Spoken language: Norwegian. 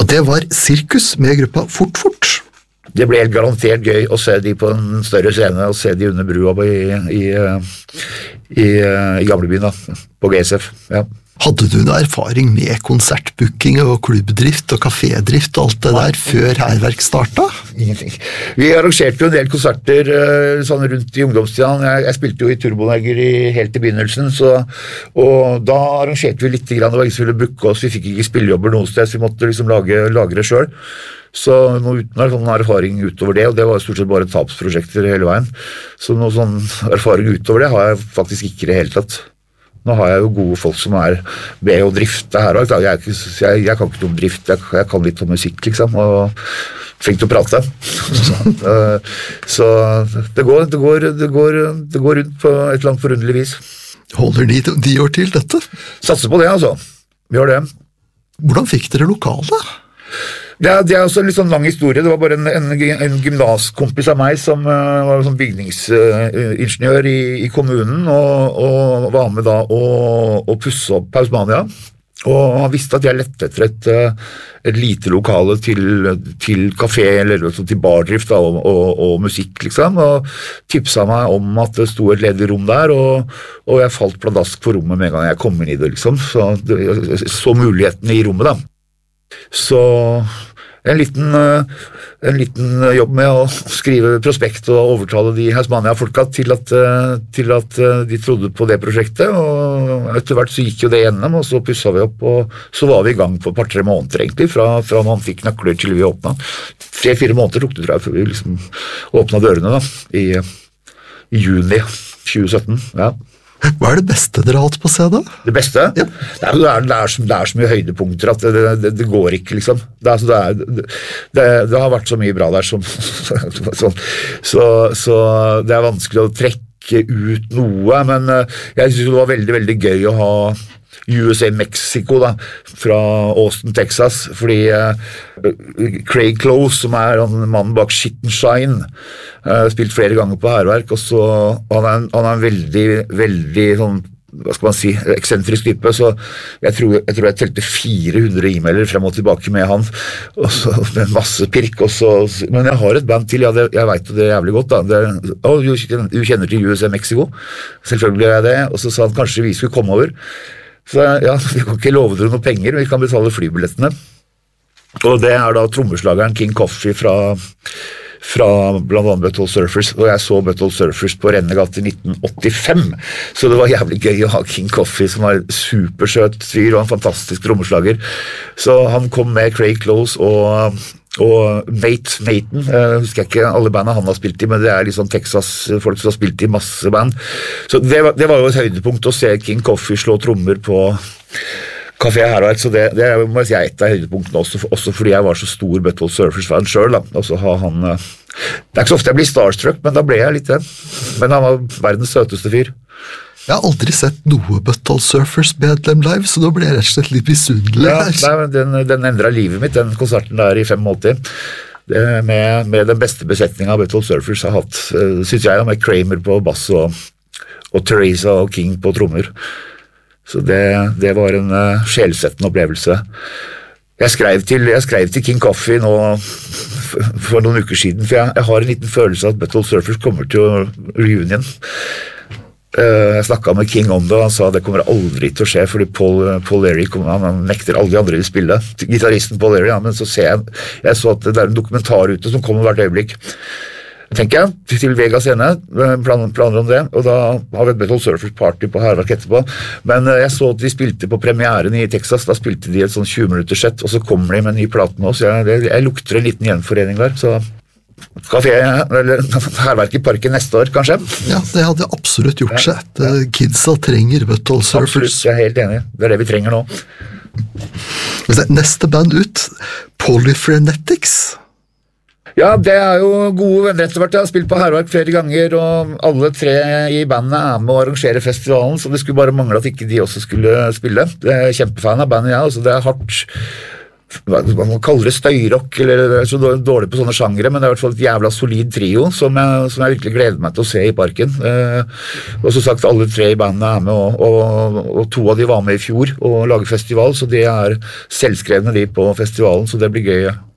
Det var sirkus med gruppa Fort. Det ble helt garantert gøy å se de på en større scene, og se de under brua i gamlebyen da, på GSF, ja. Hadde du noe erfaring med konsertbooking og klubbdrift og kafédrift og alt det der før Hærverk startet? Ingenting. Vi arrangerte jo en del konserter sånn rundt i ungdomstiden. Jeg spilte jo i Turboneger helt i begynnelsen, og da arrangerte vi litt grann, det var ingen som ville booke oss, vi fikk ikke spillejobber noe sted, så vi måtte liksom lage det selv. Så noe uten sånn erfaring utover det, og det var stort sett bare tapsprosjekter hele veien, så noe sånn erfaring utover det har jeg faktisk ikke i det hele tatt. Nå har jeg jo gode folk som med å drifte her, jeg kan ikke noe om drift, jeg kan litt om musikk liksom, og flink til å prate. Så det går rundt på et langt forunderlig vis. Holder de år til dette? Satser på det, altså. Vi gjør det. Hvordan fikk dere lokale? Ja, det også en litt sånn lang historie. Det var bare en gymnaskompis av meg som var sånn bygningsingeniør i kommunen, og var med da å pusse opp Pausmania. Og han visste at jeg lette etter et lite lokale til kafé, eller til bardrift da, og musikk, liksom, og tipset meg om at det sto et ledig rom der, og jeg falt pladask på rommet med en gang jeg kom inn i det, liksom. Så mulighetene i rommet, da. Så en liten jobb med å skrive prospekt og overtale de Hausmania-folka til at de trodde på det prosjektet, og etter hvert så gikk jo det gjennom, og så pusset vi opp, og så var vi i gang på et par-tre måneder egentlig, fra man fikk nøkler til vi åpnet. 3-4 måneder tok det, tror jeg, før vi liksom åpnet dørene da, i juni 2017, ja. Hva det beste dere har hatt på CD? Det beste? Ja. Det er så mye høydepunkter at det går ikke, liksom. Det har vært så mye bra der så det er vanskelig å trekke ut noe, men jeg synes det var veldig, veldig gøy å ha USA Mexico da, fra Austin, Texas, fordi Craig Close, som en mann bak Shit and Shine, spilt flere ganger på Hærverk, og så han en veldig, veldig sånn, hva skal man si, eksentrisk type, så jeg tror jeg telte 400 e-mailer frem og tilbake med han, og så med masse pirk, men jeg har et band til, ja, jeg vet det jævlig godt da, du kjenner til USA Mexico, selvfølgelig gjør jeg det, og så sa han kanskje vi skulle komme over, så ja, vi kan ikke love dere noe penger, vi kan betale flybillettene. Og det da trommeslageren King Coffey fra blant annet Butthole Surfers, og jeg så Butthole Surfers på Rennegat i 1985, så det var jævlig gøy å ha King Coffey, som var supersøt fyr og en fantastisk trommeslager. Så han kom med Craig Close og Nathan, husker jeg ikke alle bandene han har spilt i, men det liksom Texas-folk som har spilt i masse band. Så det var jo et høydepunkt å se King Coffey slå trommer på Café Hærverk, så det må jeg si et av høydepunktene også fordi jeg var så stor Butthole Surfers-fan selv da, og så har han det ikke så ofte jeg blir starstruck, men da ble jeg litt det, men han var verdens søteste fyr. Jeg har aldri sett noe Butthole Surfers medlem live, så da ble jeg rett og slett litt misunnelig. Ja, den endret livet mitt, den konserten der i 85, med den beste besetningen av Butthole Surfers har hatt, synes jeg, med Kramer på bass og Teresa og King på trommer. Så det var en sjelsettende opplevelse. Jeg skrev til King Coffey nå for noen uker siden, for jeg har en liten følelse av at Butthole Surfers kommer til reunion. Jeg snakket med King om det, og han sa det kommer aldri til å skje, fordi Paul Leary han nekter alle de andre å spille. Gitaristen Paul Leary, ja, men så ser jeg så at det en dokumentar ute som kommer hvert øyeblikk. Tenker jeg, til Vega scene, planer om det, og da har vi et Butthole Surfers party på Hærverk etterpå, men jeg så at de spilte på premieren i Texas, da spilte de et sånn 20-minutters sett, og så kommer de med en ny plate nå, så jeg lukter en liten gjenforening der, så kafé, eller Hærverk i parken neste år, kanskje? Ja, det hadde absolutt gjort seg. Kidsa trenger Butthole Surfers. Absolutt, jeg helt enig. Det det vi trenger nå. Neste band ut, Polyfrenetics. Ja, det jo gode venner etter hvert. Jeg har spilt på Hærverk flere ganger, og alle tre i bandet med å arrangere festivalen, så det skulle bare mangle at ikke de også skulle spille. Jeg kjempefan av bandet, ja. Altså, det man kaller det støyrock, eller jeg er så dårlig på sånne sjangere, men det er i hvert fall et jævla solid trio som jeg virkelig gleder meg til å se i parken. Og som sagt, alle 3 i bandet med, og 2 av de var med i fjor og lager festival, så det er selvskrevne de på festivalen, så det blir gøy.